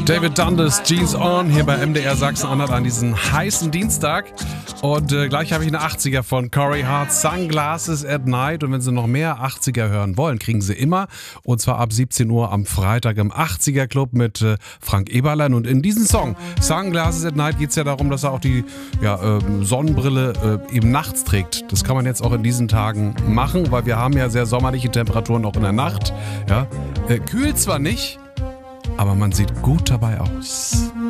David Dundas, Jeans On, hier bei MDR Sachsen-Anhalt an diesem heißen Dienstag. Und gleich habe ich eine 80er von Corey Hart, Sunglasses at Night. Und wenn Sie noch mehr 80er hören wollen, kriegen Sie immer. Und zwar ab 17 Uhr am Freitag im 80er Club mit Frank Eberlein. Und in diesem Song, Sunglasses at Night, geht es ja darum, dass er auch die Sonnenbrille eben nachts trägt. Das kann man jetzt auch in diesen Tagen machen, weil wir haben ja sehr sommerliche Temperaturen auch in der Nacht. Ja? Kühl zwar nicht, aber man sieht gut dabei aus.